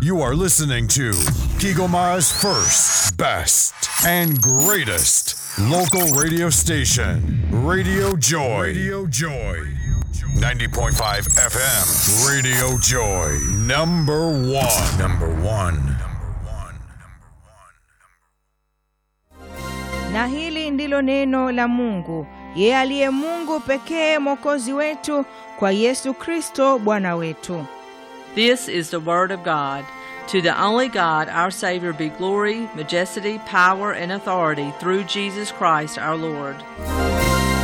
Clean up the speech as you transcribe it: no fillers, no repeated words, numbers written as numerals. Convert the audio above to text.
You are listening to Kigomara's first, best, and greatest local radio station, Radio Joy. Radio Joy. 90.5 FM, Radio Joy. Number one. Number one. Na hili ndilo neno la Mungu, yeye aliye Mungu pekee Mwokozi wetu, kwa Yesu Kristo Bwana wetu. This is the word of God. To the only God, our Savior, be glory, majesty, power, and authority through Jesus Christ our Lord.